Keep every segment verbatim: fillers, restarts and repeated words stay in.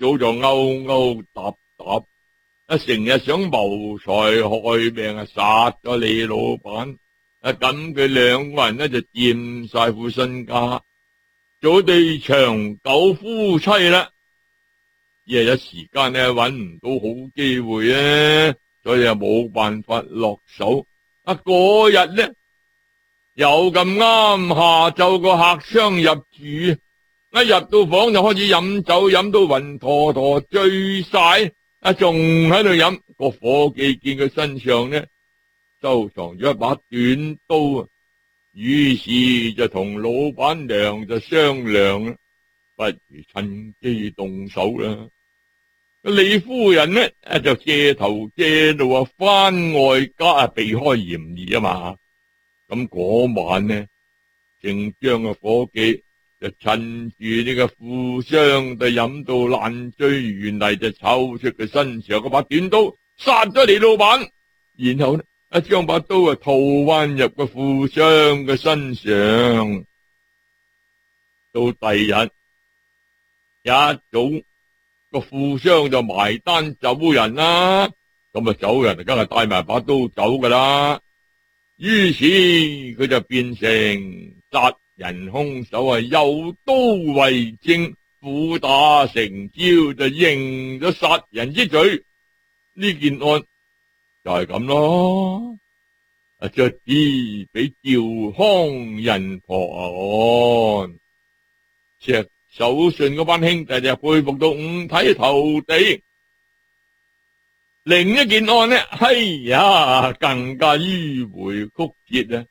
早就勾勾搭搭，啊成日想謀財害命啊，殺咗李老闆。啊咁佢兩個人呢就佔晒副身家，做地長久夫妻啦。而係一時間呢搵唔到好機會啊，所以啊冇辦法落手。啊嗰日呢又咁啱下晝個客商入住，一入到房就開始飲酒，飲到暈陀陀醉晒，啊仲喺度飲。個伙計見佢身上呢收藏咗一把短刀啊，於是就同老闆娘就商量啦，不如趁機動手啦。李夫人呢就借頭借路啊翻外家啊，避開嫌疑啊嘛。咁嗰晚呢，姓張嘅伙計就趁住呢個富商就飲到爛醉如泥，就抽出佢身上嗰把短刀殺咗李老闆，然後呢一將把刀啊套彎入個富商嘅身上。到第二日一早，個富商就埋單走人啦，咁啊走人梗係帶埋把刀走噶啦。於是佢就變成殺人兇手啊，有刀為證，苦打成招，就認咗殺人之罪。呢件案就係咁咯。啊，卒之俾趙匡人破案，石守信嗰班兄弟就佩服到五體投地。另一件案呢，哎呀，更加迂迴曲折啊！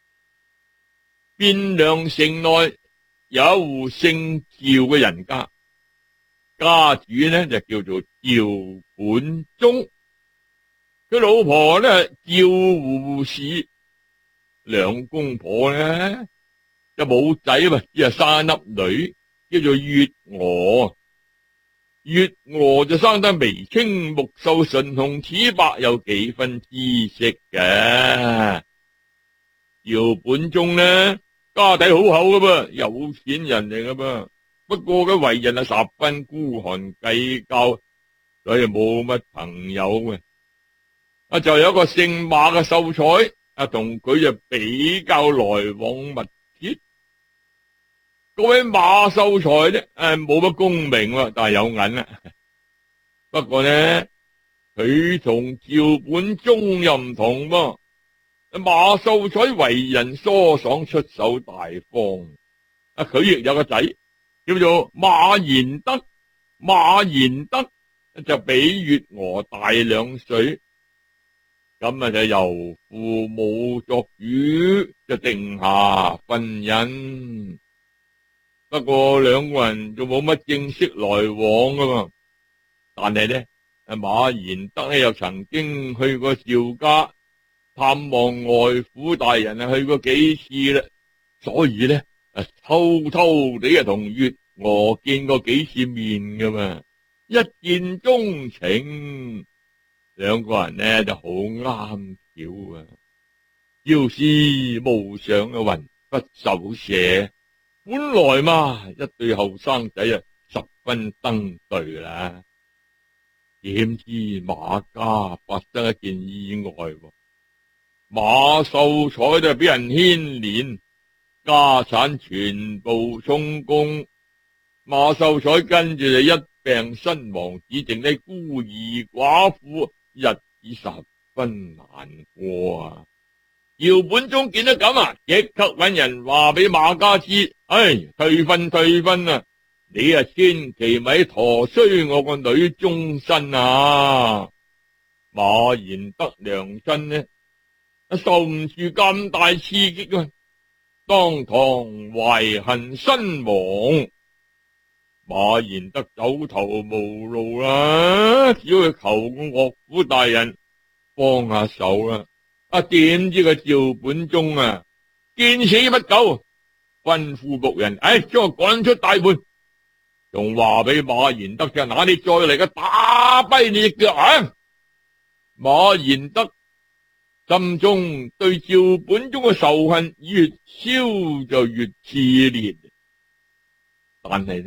汴梁城內有一戶姓趙嘅人家，家主呢就叫做趙本忠，佢老婆呢趙護士，兩公婆呢就冇仔嘛，只係生粒女，叫做月娥。月娥就生得眉清目秀，唇紅齒白，有幾分姿色嘅。趙本忠呢家底好厚噶噃，有錢人嚟噶噃，不過佢為人啊十分孤寒計較，所以冇乜朋友嘅。啊，就有一個姓馬嘅秀才，啊同佢就比較來往密切。嗰位馬秀才呢，誒冇乜功名，但係有銀啦。不過呢，佢同趙本忠又唔同噃。馬秀才為人疏爽，出手大方。啊，佢亦有個仔叫做馬賢德，馬賢德就比月娥大兩歲。咁啊就由父母作主，就定下婚姻。不過兩個人就冇乜正式來往噶嘛，但係呢，阿馬賢德呢又曾經去過趙家探望外父大人啊，去過幾次啦，所以呢，啊偷偷地啊同月娥見過幾次面噶嘛，一見鍾情，兩個人呢就好啱巧啊，朝思暮想啊，魂不守舍。本來嘛，一對後生仔啊，十分登對啦。點知馬家發生一件意外，馬秀才就俾人牽連，家產全部充公。馬秀才跟住就一病身亡，只剩低孤兒寡婦，日子十分難過啊！趙本忠見到咁啊，即刻搵人話俾馬家知，唉，退婚退婚啊！你啊千祈咪陀衰我個女終身啊！馬賢德娘親呢，受唔住咁大刺激啊，當堂懷恨身亡。馬賢德走投無路啦，只要求個岳父大人幫下手啦。啊！點知個趙本忠啊，見死不救，吩咐僕人，唉，將我趕出大門，仲話俾馬賢德聽，嗱，你再嚟嘅打跛你隻腳啊！馬賢德心中對趙本忠嘅仇恨越燒就越熾烈，但係呢，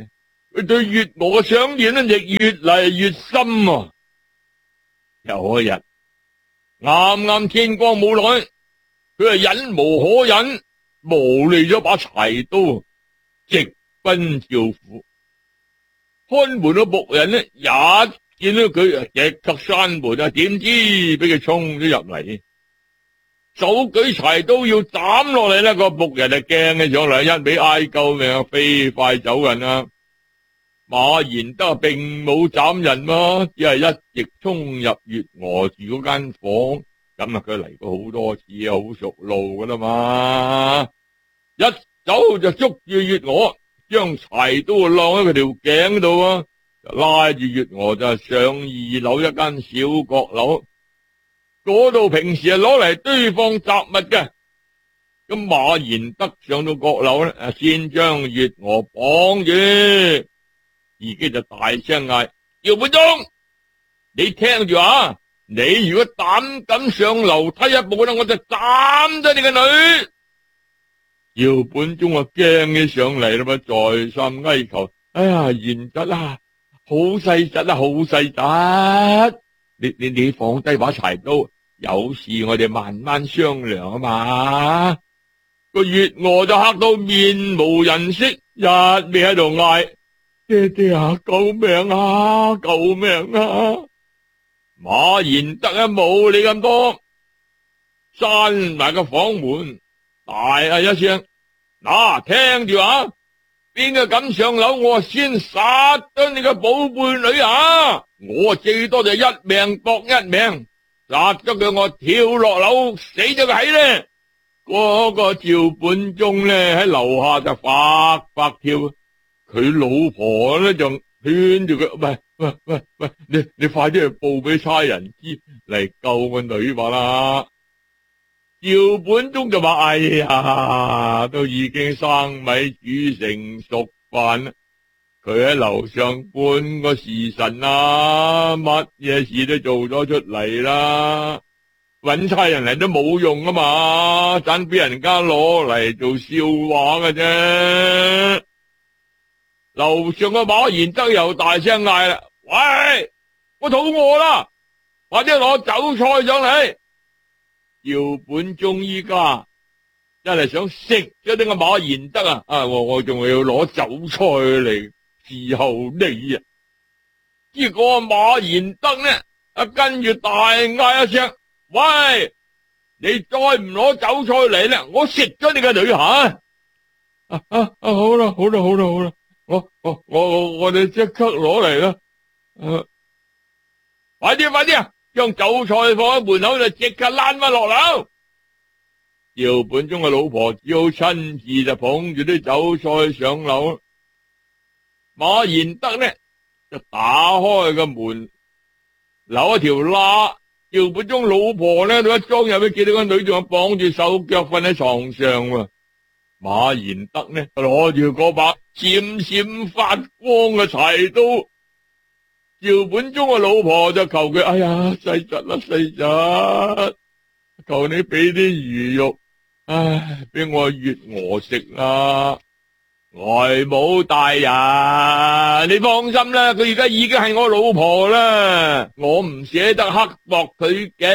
佢對月娥嘅想念呢，亦越嚟越深啊！有一日，啱啱天光冇耐，佢係忍無可忍，無理咗把柴刀，直奔趙府。看門嘅僕人呢，一見到佢啊，即刻閂門啊，點知俾佢衝咗入嚟，手舉柴刀要斬落嚟呢，個僕人就驚起上嚟，一味嗌救命，飛快走人啊！馬賢德並冇斬人嘛，只係一直衝入月娥住嗰間房。咁啊，佢嚟過好多次，好熟路噶啦嘛。一走就捉住月娥，將柴刀晾喺佢條頸度啊，就拉住月娥就上二樓一間小閣樓。嗰度平時係攞嚟堆放雜物嘅。咁馬賢德上到閣樓咧，先將月娥綁住。自己就大聲嗌：趙本忠，你聽住啊！你如果膽敢上樓梯一步咧，我就斬咗你個女。趙本忠啊，驚起上嚟啦嘛，再三哀求：哎呀，賢侄啊，好細侄啊，好細侄，你你你放低把柴刀，有事我哋慢慢商量啊嘛。個月娥就嚇到面無人色，一味喺度嗌：爹爹啊，救命啊，救命啊！馬賢德啊，冇理咁多，閂埋個房門，大嗌一聲：嗱，聽住啊！邊個敢上樓，我先殺咗你個寶貝女啊！我最多就一命搏一命，殺咗佢我跳落樓死咗佢喺呢。嗰個趙本忠咧喺樓下就發發跳。佢老婆咧就勸住佢：喂喂喂喂，你你快啲去報俾差人知嚟救個女吧啦！趙本忠就話：哎呀，都已經生米煮成熟飯啦！佢喺樓上半個時辰啦，乜嘢事都做咗出嚟啦，搵差人嚟都冇用啊嘛，盞俾人家攞嚟做笑話㗎啫。樓上個馬賢德又大聲嗌啦：喂，我肚餓啦，快啲攞酒菜上嚟！趙本忠依家真係想食咗呢個馬賢德啊！啊，我我仲要攞酒菜嚟伺候你啊！結果馬賢德呢，啊跟住大嗌一聲：喂，你再唔攞酒菜嚟咧，我食咗你個女孩！啊啊啊！好啦好啦好啦好啦！我我我我哋即刻攞嚟啦！誒，快啲快啲啊！將酒菜放喺門口就即刻攋翻落樓。趙本忠嘅老婆只好親自就捧住啲酒菜上樓。馬賢德呢就打開個門，留一條罅。趙本忠老婆呢到一裝入去，見到個女仲綁住手腳瞓喺床上喎。馬賢德呢攞住嗰把閃閃發光嘅柴刀，趙本忠嘅老婆就求佢：哎呀，細侄啦細侄，求你俾啲魚肉，唉，俾我月娥食啦！外母大人，你放心啦，佢而家已經係我老婆啦，我唔捨得刻薄佢嘅。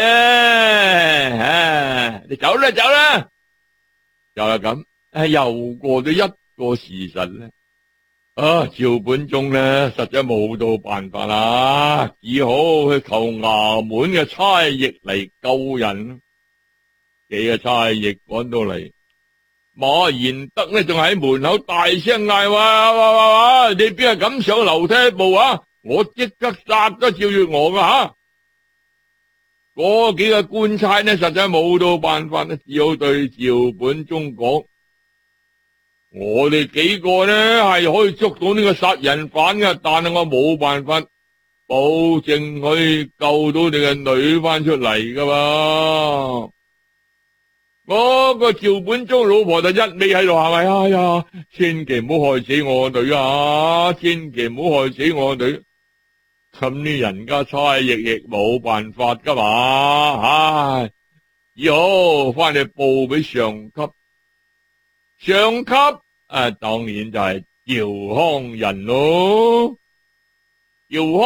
唉，你走啦走啦，就係咁。唉，又過咗一個時辰咧，啊，趙本忠咧實在冇到辦法啦，只好去求衙門嘅差役嚟救人。幾個差役趕到嚟，馬賢德呢仲喺門口大聲嗌：哇哇哇哇！你邊係敢上樓梯一步啊？我即刻殺咗趙月娥噶吓！嗰幾個官差呢實在冇到辦法呢，只好對趙本忠講：我哋幾個呢係可以捉到呢個殺人犯嘅，但係我冇辦法保證可以救到你嘅女翻出嚟噶嘛。嗰個趙本忠老婆就一味喺度喊：哎呀，千祈唔好害死我個女啊！千祈唔好害死我個女。咁呢人家差役亦冇辦法噶嘛，唉，只好翻去報俾上級。上級啊，當然就係姚康人咯。姚康